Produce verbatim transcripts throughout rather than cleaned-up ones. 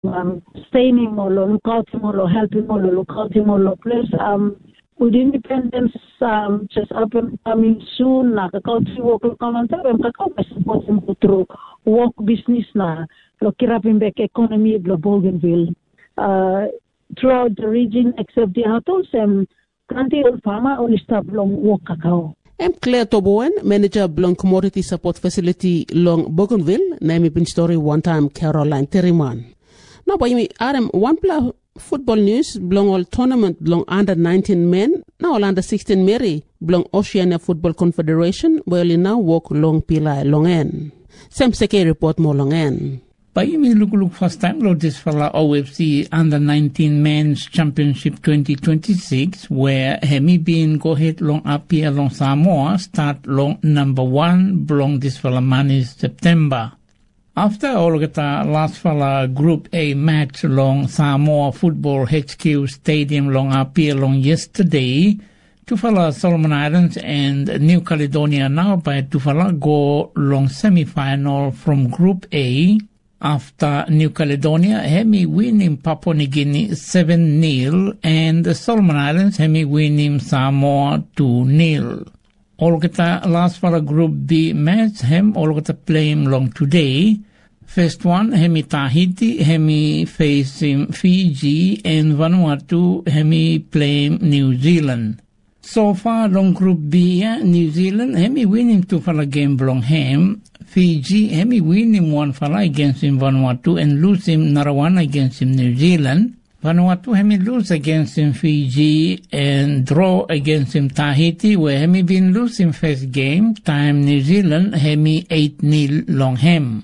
um, sustaining mo lo, lookout mo lo, helping mo lo, lookout mo lo. Plus, um, with independence um, just up and coming soon, na kakauti work lo kamanta, em kakau pa support mo through work business na lo kirapin back economy of lo Bougainville. Uh, throughout the region, except the Hatos, um, Kanti ol farmer only stop long work kakao. I'm Claire Tobowen, manager of Long Commodity Support Facility Long Bougainville, name been story one time Caroline Terriman. Now, by me, Adam, one play football news, belong all tournament, belong under nineteen men, now all under sixteen Mary, belong Oceania Football Confederation, where you now walk long pila long end. Sam Seke report more long end. By me look look first time lo this fella O F C under nineteen men's championship twenty twenty-six where hemi been go ahead long up here long Samoa start long number one belong this fella manis September. After all get last fella group A match long Samoa Football H Q Stadium long up here long yesterday, two fella Solomon Islands and New Caledonia now by two fella go long semi-final from group A. After New Caledonia, hemi winning Papua New Guinea seven nil and the Solomon Islands hemi winning Samoa two nil. All kita last for a group B match hem all kita playing long today. First one hemi Tahiti hemi facing Fiji and Vanuatu hemi playing New Zealand. So far long group B, yeah, New Zealand hemi winning two for a game belong hem. Fiji, hemi win him one fala against him Vanuatu and lose him another one against him New Zealand. Vanuatu hemi lose against him Fiji and draw against him Tahiti where hemi been losing first game time New Zealand hemi eight nil long hem.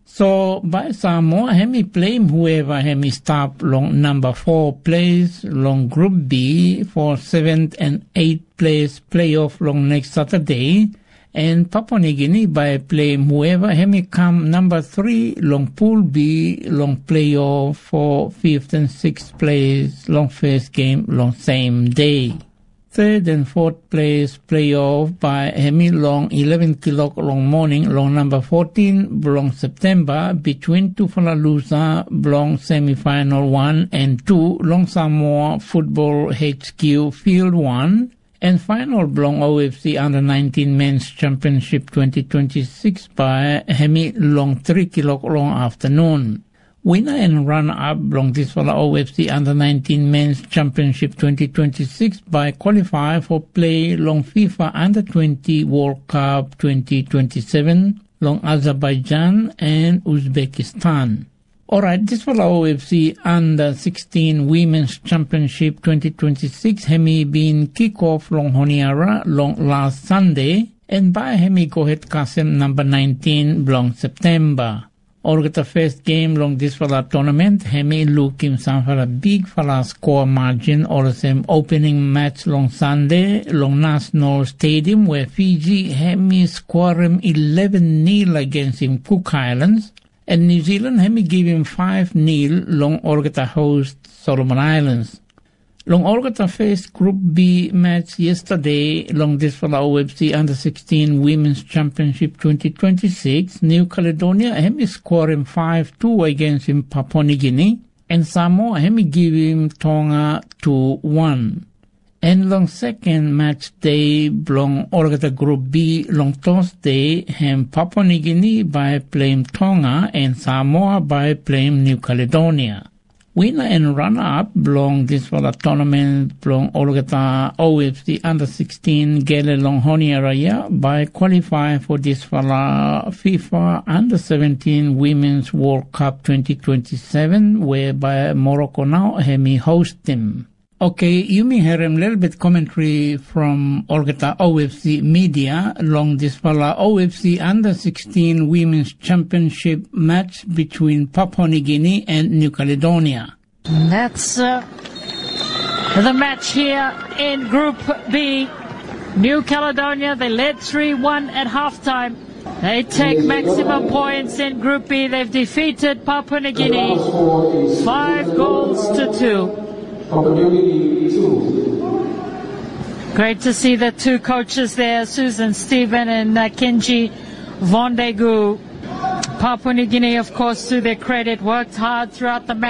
So by Samoa hemi play whoever hemi stop long number four plays long group B for seventh and eighth place playoff long next Saturday. And Papua New Guinea by playing whoever hemi come number three long pool B long playoff for fifth and sixth place long first game long same day. Third and fourth place playoff by hemi long eleven o'clock long morning long number fourteen long September between Tuvalusa long semi-final one and two long Samoa Football H Q Field one. And final belong O F C under nineteen men's championship twenty twenty-six by hemi long three o'clock long afternoon. Winner and runner-up belong this for the O F C under nineteen men's championship twenty twenty-six by qualify for play long FIFA under twenty World Cup twenty twenty-seven long Azerbaijan and Uzbekistan. Alright, this for the O F C under sixteen Women's Championship twenty twenty-six hemi been kick-off long Honiara long last Sunday and by hemi go ahead Kasem number nineteen long September. All get the first game long this for the tournament hemi looking some for a big for the score margin or the same opening match long Sunday long National Stadium where Fiji hemi score him eleven nil against him Cook Islands. And New Zealand hemi give him five nil long Orgata host Solomon Islands. Long Orgata faced Group B match yesterday long this for the O F C under sixteen Women's Championship twenty twenty-six. New Caledonia hemi score him five two against him Papua New Guinea. And Samoa hemi give him Tonga two one. And long second match day belong Orgata Group B long Thursday hem Papua New Guinea by playing Tonga and Samoa by playing New Caledonia. Winner and runner-up belong this for the tournament belong Orgata O F C under sixteen Gele long Honiara by qualify for this for the FIFA under seventeen Women's World Cup twenty twenty-seven whereby Morocco now hemi host them. Okay, you may hear a little bit commentary from Orgata O F C media along this fella O F C under sixteen Women's Championship match between Papua New Guinea and New Caledonia. That's uh, the match here in Group B. New Caledonia, they led three one at halftime. They take maximum points in Group B. They've defeated Papua New Guinea five goals to two. Great to see the two coaches there, Susan Stephen and uh, Kenji Vondegu. Papua New Guinea, of course, to their credit, worked hard throughout the match.